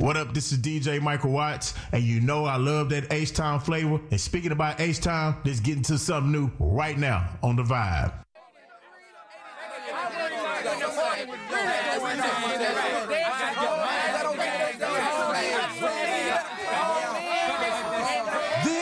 What up? This is DJ Michael Watts, and you know I love that H-Town flavor. And speaking about H-Town, let's get into something new right now on The Vibe.